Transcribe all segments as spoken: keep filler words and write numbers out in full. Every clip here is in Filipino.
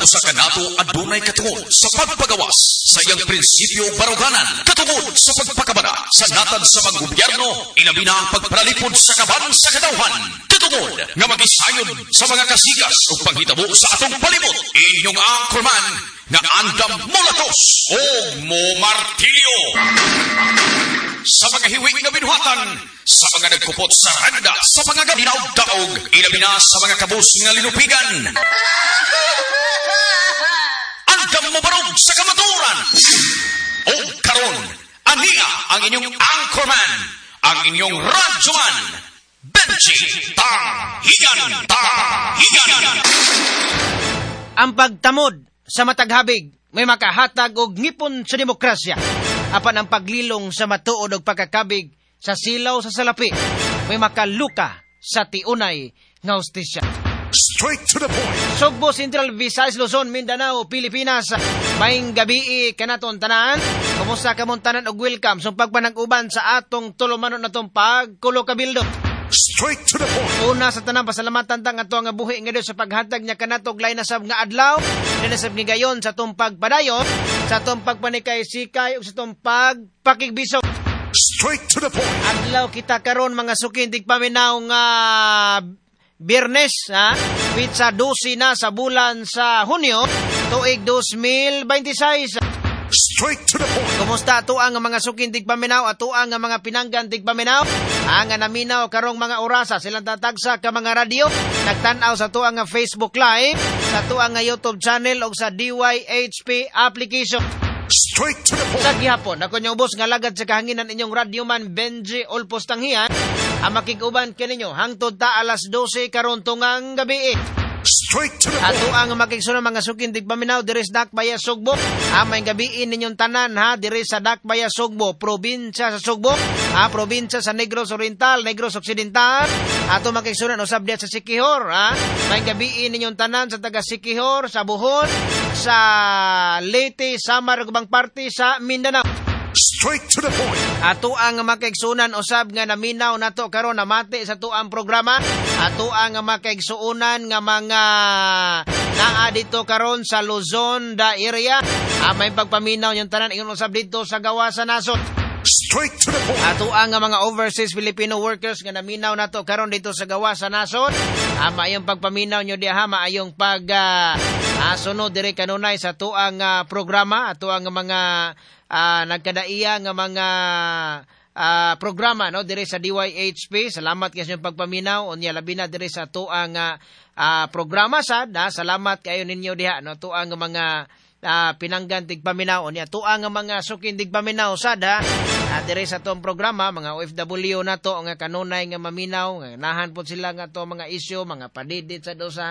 usa ka nato adunay katungod sa pagpagawas sa iyang prinsipyo baruganan, katungod sa pagpakabara sa natad sa mga gobyerno, ilabi na ang pagparalipod sa kaban sa katawhan, katungod nga magisayon sa mga kasigas o panghitabo sa atong palibot. Inyong anchorman nga andam mulatos o mo martilyo. Sa mga hiwi nga binuhatan, sa mga nagkupot sa randa, sa mga ganinaw daog, ilabi na sa mga kabus nga linupigan. Andam mo barog sa kamaturan. O karon, aniya ang inyong anchorman, ang inyong radyoman, Benji Tanghigan Tanghigan. Ang pagtamod sa mataghabig may makahatag og ngipon sa demokrasya. Apan ang paglilong sa matuod og pagkakabig sa silaw sa salapi may makaluka sa tiunay nga hustisya. Straight to the point. Sugbo, Central Visayas, Luzon, Mindanao, Pilipinas. Maayong gabi kanaton tanan. Kumusta ka mong tanan og welcome sa pagpanag-uban sa atong tulumanon natong pagkulo kabildo. Straight to the point. Una sa tanang pasalamatan tang ato nga buhi nga Dios sa paghatag niya kanatog lain nasab nga adlaw, linasab nga gayon sa atong pagpadayon, sa atong pagpanikay-sikay ug sa atong pagpakigbisog. Straight to the point. Adlaw kita karon mga sukintig paminaw nga Biyernes, ha? Pizza twelve na sa bulan sa Hunyo, tuig two mil twenty-six. Straight to the point. Kumusta ato ang mga sukintig paminaw, ato ang mga pinanggan tig paminaw, ang naminaw karong mga orasa silang tatagsa ka mga radyo, nagtan-aw sa ato ang Facebook Live, sa ato ang YouTube channel o sa D Y H P application. Straight to the point. Sa gihapon, ako niyong ubos nga lagad sa kahanginan inyong radyoman Benji Olpos Tanghigan, ang makiguban kaninyo hangtod ta alas twelve karon tungang gabi. Straight to the point. Ato ang makigsunod mga sukintig paminaw diri sa Dakbaya, Sugbo. Amay gabiin ninyong tanan ha diri sa Dakbaya, Sugbo, probinsya sa Sugbo, ha probinsya sa Negros Oriental, Negros Occidental. Ato makigsunod usab diha sa Siquijor, ha. May gabiin ninyong tanan sa taga Siquijor, sa Bohol, sa Leyte, Samar ug ubang parte sa Mindanao. Straight to the point. Ato ang makaigsunan usab nga naminaw nato karon namati sa tuang programa. Ato ang makaigsuunan nga mga naa dito karon sa Luzon da area. Amay pagpaminaw yung tanan ingon usab dito sa gawa sa nasod. Straight to the point. Ato ang mga overseas Filipino workers nga naminaw nato karon dito sa gawa sa nasod. Ama yung pagpaminaw nyo diha, maayong pag uh, uh, sunod dire kanunay sa tuang uh, programa, ato ang mga uh, nagkadaiya nga mga uh, programa no dire sa D Y H P. Salamat kayo sa pagpaminaw unya labi na dire sa tuang uh, uh, programa sad. Na salamat kayo ninyo diha no tuang mga Uh, pinanggan tigpaminaw niya tuang nga mga sukin tigpaminaw sada uh, dire sa tong programa mga O F W na to nga kanunay nga maminaw nga nahan po sila nga to mga isyu mga padidit sa dosa.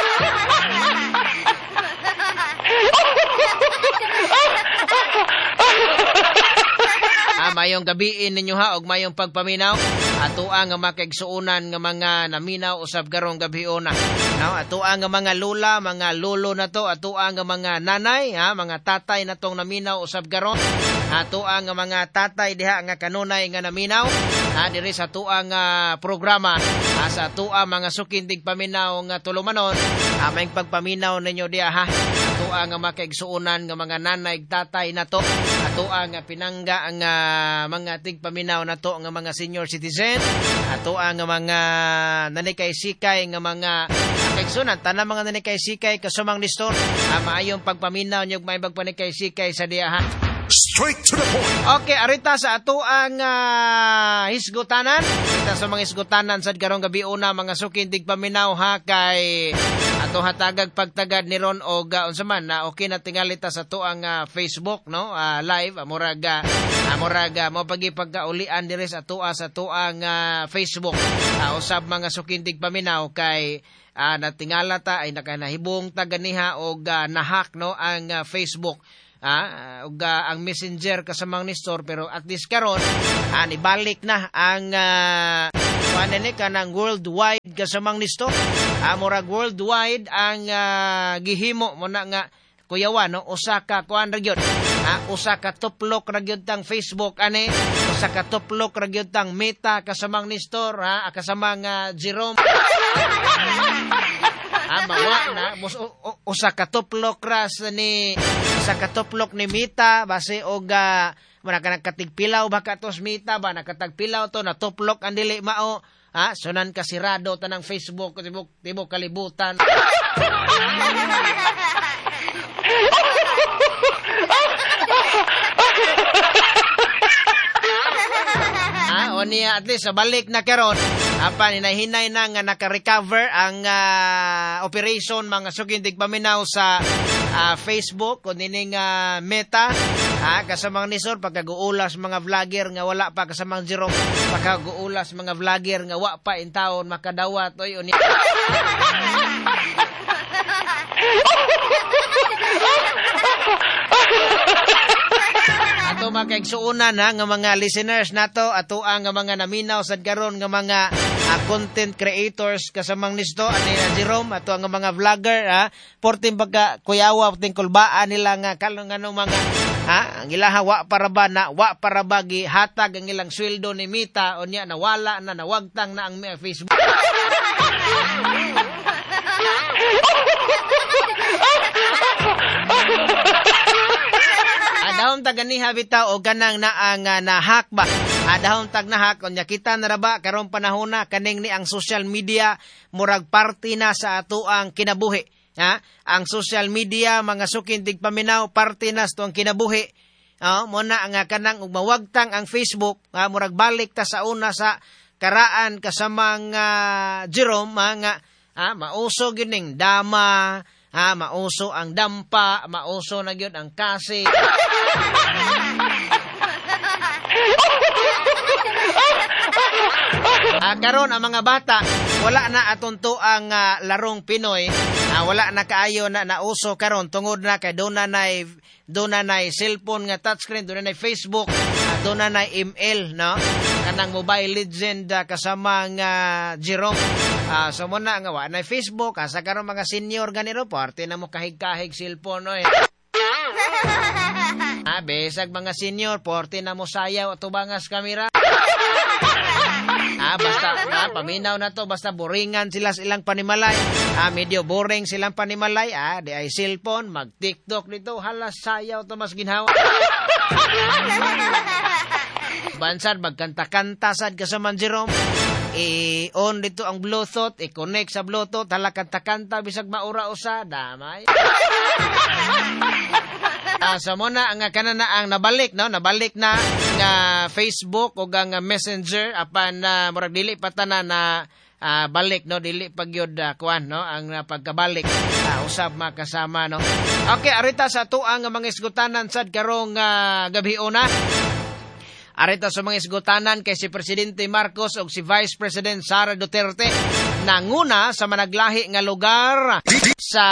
Ah, mayong gabiin ninyo ha og mayong pagpaminaw ato ang nga makaigsuunan nga mga naminaw usab karong gabiona. No, ato ang nga mga lula, mga lolo na to, ato ang nga mga nanay, ha, mga tatay na tong naminaw usab karon. Ato ang nga mga tatay diha nga kanunay nga naminaw, ha, diri sa tuang uh, programa, ha, sa tuang mga sukindig paminaw nga tulumanon, ha, may pagpaminaw ninyo diha ha. Ato ang nga makaigsuunan nga mga nanay, tatay na to, ato ang nga pinangga ang uh, mga tigpaminaw na to nga mga senior citizen, ato ang nga mga nanikay-sikay nga mga kaigsunan, tanang mga nanikay-sikay kasumang listor, uh, maayong pagpaminaw nyo may pagpanikay-sikay sa diyahan. Straight to the point. Okay, arita sa ato ang uh, hisgutanan. Arita sa mga hisgutanan sa karong gabi una mga sukindig paminaw ha kay ato hatagag pagtagad ni Ron og uh, unsa man na uh, okay na tingalita sa ato ang uh, Facebook no uh, live amuraga amuraga mo pagi pagkaulian diri sa ato sa ato ang uh, Facebook uh, usab mga sukindig paminaw kay uh, natingala ta ay nakanahibong taganiha og uh, nahack no ang uh, Facebook. Ah, ug uh, ang Messenger kasamang ni store pero at least karon ah, ibalik na ang uh, ano ni kanang worldwide kasamang ni store. Ah, murag worldwide ang uh, gihimo mo na nga kuyawa no usa ka kuan ra gyud. Ah, usa ka tuplok ra gyud tang Facebook ani, usa ka tuplok ra gyud tang Meta kasamang ni store ha, kasamang uh, Jerome. Ah, mawa na mus u- u- usa ka tuplok ras ni usa ka tuplok ni Mita base og uh, muna ka nakatigpilaw baka tos Mita ba nakatagpilaw to na tuplok ang dili mao. Ha, sunan ka sirado tanang Facebook tibok tibok kalibutan. Ah, o niya at least sa balik na karon apa hinahinay na nga naka-recover ang uh, operation mga sukindig paminaw sa uh, Facebook o nining uh, Meta. Ah, kasamang nisor pagkaguulas mga vlogger nga wala pa kasamang Jerome pagkaguulas mga vlogger nga wa pa in taon makadawat oy unya. Ato makaigsuunan ha nga mga listeners nato ato ang mga naminaw sad karon nga mga uh, content creators kasamang nisto ani na Jerome ato ang mga vlogger ha porting pagka kuyawa porting kulbaan nila nga kalong ano mga ha ang ilaha wa para ba na wa para bagi hatag ang ilang sweldo ni Mita unya nawala na nawagtang na ang Facebook. Adahom tag ni habita o ganang na ang uh, nahak ba. Adahom tag nahak unya kita na ba karon panahon na kaning ni ang social media murag party na sa ato ang kinabuhi. Ha? Ang social media mga sukintig paminaw party na sa ang kinabuhi. Oh, mo na ang uh, kanang ug mawagtang ang Facebook, uh, murag balik ta sa una sa karaan kasamang uh, Jerome mga uh, mauso gining dama. Ha, mauso ang dampa, mauso na gyud ang kasi. Ah, karon ang mga bata, wala na atunto ang uh, larong Pinoy. Ah, wala na kaayo na nauso karon tungod na kay do na nay do na nay cellphone nga touchscreen, do na nay Facebook, ah, do na nay email, no? Kanang Mobile Legend uh, kasama nga Jerome. Ah, so mo na nga wa na Facebook, asa karon mga senior ganiro parte na mo kahig-kahig cellphone oy. Ah, besag mga senior, porte na mo sayaw at tubangas kamera. Ah, basta, ah, paminaw na to, basta boringan sila silang panimalay. Ah, medyo boring silang panimalay. Ah, di ay cellphone, mag-TikTok dito, halas sayaw to mas ginhawa. Bansad, magkanta-kanta sad ka sa man Jerome. I-on dito ang Bluetooth, i-connect sa Bluetooth, hala kanta-kanta, bisag maura usa, damay. Ah, so mo na ang kana na ang nabalik no nabalik na nga Facebook o ang Messenger apan na uh, murag dili patanan na uh, balik no dili pagyud uh, kuan no ang uh, pagkabalik uh, usab makasama no. Okay, arita sa tuang mga isgutanan sad karong uh, gabi una. Arita sa mga isgutanan kay si Presidente Marcos o si Vice President Sara Duterte nanguna sa managlahi nga lugar sa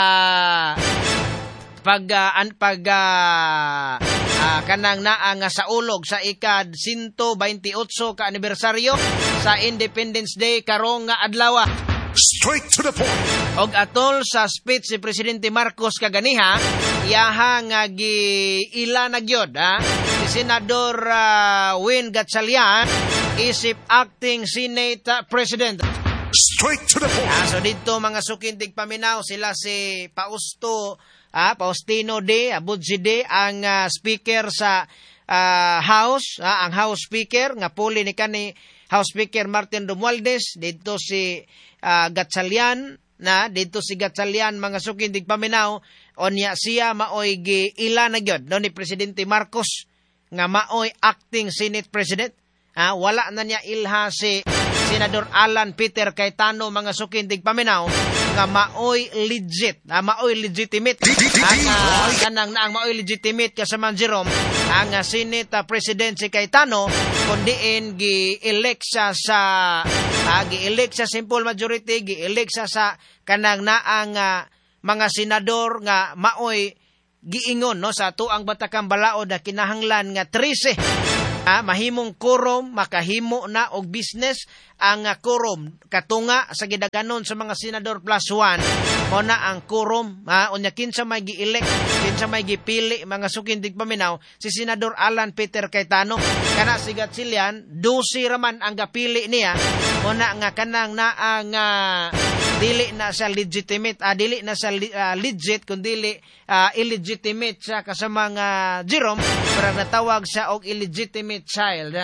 pag uh, an, pag uh, uh, kanang naang uh, sa ulog sa ikad one twenty-eight ka anibersaryo sa Independence Day karong nga adlaw. Straight to the point. Og atol sa speech si Presidente Marcos kaganiha, iyaha nga giila na gyud ha si Senador uh, Win Gatchalian isip acting Senate President. Straight to the point. Ah, so dito mga sukintig paminaw sila si Pausto Ah, Faustino de Abudzi de ang uh, speaker sa uh, House, ah, ang House Speaker nga puli ni kani House Speaker Martin Romualdez, dito si uh, Gatchalian na dito si Gatchalian mga sukindig paminaw onya siya maoy giila na gyud no ni Presidente Marcos nga maoy acting Senate President. Ah, wala na niya ilha si Senador Alan Peter Cayetano mga sukindig paminaw nga maoy legit, ah, maoy legitimate ang uh, kanang na ang maoy legitimate kasama Jerome ang uh, Senate uh, President si Cayetano kundiin gi-elect siya sa uh, gi-elect sa simple majority, gi-elect siya sa kanang naang uh, mga senador nga maoy giingon no sa tuang Batakang Balaod na kinahanglan nga thirteen Ah, mahimong quorum, makahimo na og business ang uh, quorum katunga sa gidaganon sa mga senador plus one mo na ang quorum ha unya kinsa may gi-elect kinsa may gipili mga sukindig paminaw si Senador Alan Peter Cayetano kana si Gatchalian twelve raman ang gapili niya mo na nga kanang na ang uh, dili na siya legitimate, ah, dili na siya uh, legit, kundi uh, illegitimate siya kasama nga Jerome, para natawag siya og illegitimate child.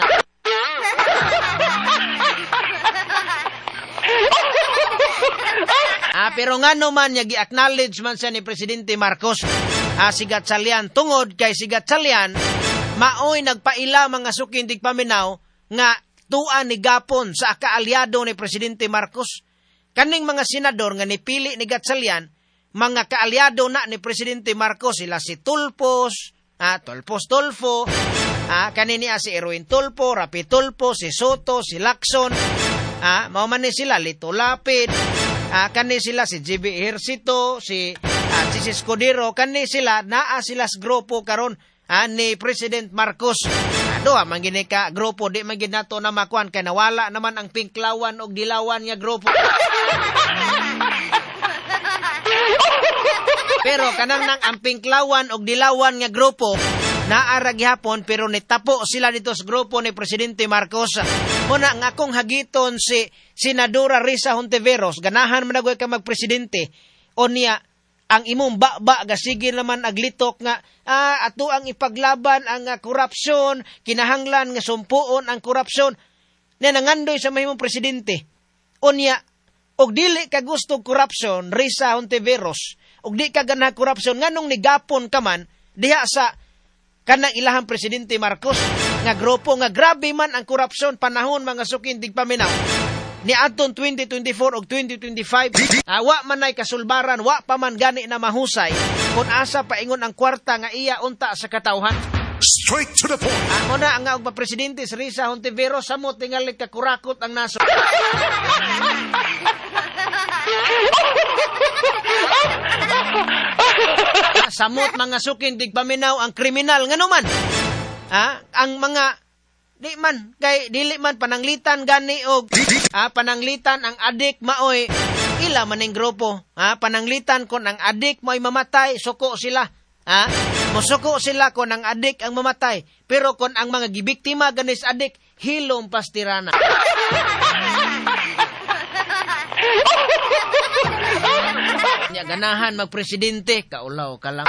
Ah, pero nga naman niya gi-acknowledge man siya ni Presidente Marcos, ah, si Gatchalian, tungod kay si Gatchalian maoy nagpaila mga sukindig paminaw nga tuan ni gapon sa kaalyado ni Presidente Marcos. Kaning mga senador nga nipili ni Gatchalian, mga kaalyado na ni Presidente Marcos, sila si Tulfos, ah, Tulfos Tulfo, ah, kanini si Erwin Tulfo, Rapi Tulfo, si Soto, si Lacson, ah, mao man ni sila Lito Lapid, ah, kani sila si J B Ejercito, si ah, si Escudero, kani sila naa sila sa grupo karon, ah, ni President Marcos. Ado ah, mangini ka grupo, di man gid nato na makuan kay nawala naman ang pinklawan og dilawan nga grupo. Pero kanang nang ang pinklawan og dilawan nga grupo naara gihapon, pero nitapo sila dito sa grupo ni Presidente Marcos. Muna nga akong hagiton si Senadora Risa Hontiveros, ganahan man nagoy ka magpresidente, o niya ang imong ba-ba gasige naman aglitok nga ah, ato ang ipaglaban ang uh, korupsyon, kinahanglan nga sumpuon ang korupsyon. Na nangandoy sa mahimong presidente. O niya, og dili ka gusto korupsyon, Risa Hontiveros, og di ka ganah korupsyon, nganong nigapon ka man diha sa kanang ilahang Presidente Marcos nga grupo nga grabe man ang korupsyon panahon mga sukindig paminaw ni adtong twenty twenty-four og twenty twenty-five. Ah, wa man nay kasulbaran, wa pa man gani na mahusay kung asa paingon ang kwarta nga iya unta sa katawhan. Straight to the point. Ah, muna ang nga presidente si Risa Hontiveros, samot tingali ka kurakot ang naso. Ah, samot mga sukindig paminaw ang kriminal nganuman. Ah, ang mga di man kay dili man pananglitan gani og ah, pananglitan ang adik maoy ila maning grupo, ah, pananglitan kon ang adik mo'y mamatay, suko sila, ah, mosuko sila kon ang adik ang mamatay, pero kon ang mga gibiktima ganis adik hilom pastirana. Nya ganahan magpresidente, kaulaw ka lang.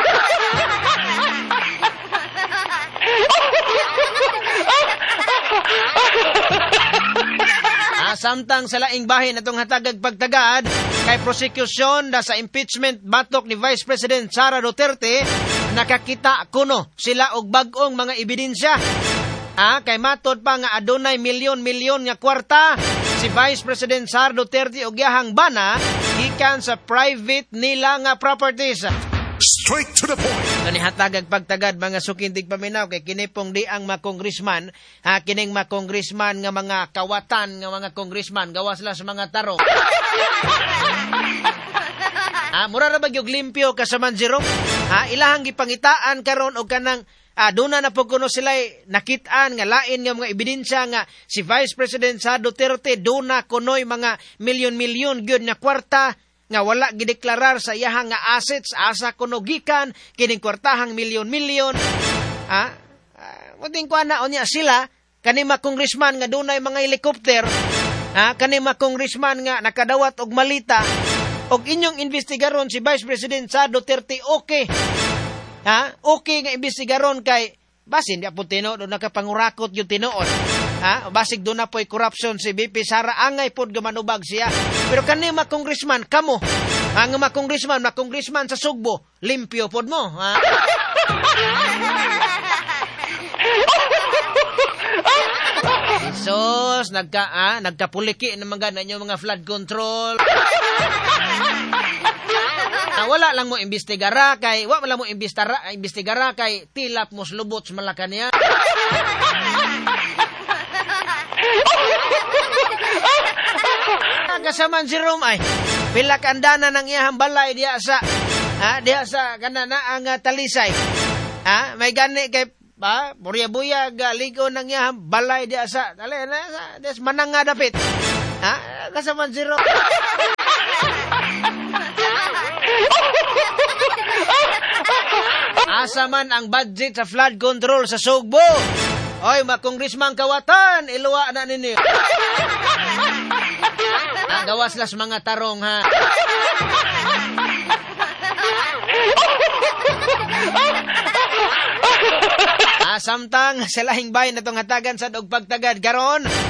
Ah, samtang sa laing bahin atong hatagag pagtagad kay prosecution da sa impeachment batok ni Vice President Sara Duterte, nakakita kuno sila og bag-ong mga ebidensya. Ah, kay matod pa nga adunay milyon-milyon nga kwarta si Vice President Sara Duterte og yahang bana gikan sa private nila nga properties. Straight to the point. Kani hatagag pagtagad mga sukindig paminaw kay kini pong di ang mga congressman, ha, kining mga congressman nga mga kawatan nga mga congressman gawas sila sa mga tarong. Ah, mura ra ba gyud limpyo kasaman Jerome? Ha, ilahang gipangitaan karon og kanang ah, duna na po kuno sila nakitaan nga lain nga mga ebidensya nga si Vice President sa Duterte duna kunoy mga milyon-milyon gyud nga kwarta nga wala gideklarar sa iyahang nga assets, asa kuno gikan kining kwartahang milyon-milyon. Ah, uh, muting ko na onya sila kani mga congressman nga dunay mga helicopter, ah, kani mga congressman nga nakadawat og malita og inyong investigaron si Vice President sa Duterte, okay. Ha? Okay nga investigaron kay basin di apo tinuod o nakapangurakot yung tinuod. Ha? Basig doon na po'y corruption si B P Sara, angay pod gamanubag siya. Pero kani mga congressman, kamo, ang mga congressman, mga congressman sa Sugbo, limpyo pod mo. Ha? Isos, nagka, ah, nagkapuliki ng mga na mga flood control. Ah, wala lang mo imbestigara kay wa lang mo imbestigara imbestigara kay tilap mo slubot sa Malacañang. Kasaman si Jerome ay pila ka andana ng iyang balay diya sa ha diya sa kanana ang uh, Talisay. Ha, may gani kay ba buya-buya galigo ng iyang balay diya sa dali na des manang nga dapit. Ha, kasaman si Jerome. Asa man ang budget sa flood control sa Sugbo? Oy, mga congressman kawatan, iluwa na ninyo. Ah, gawas las mga tarong ha. Ah, samtang sa lahing bayan natong hatagan sa og pagtagad karon.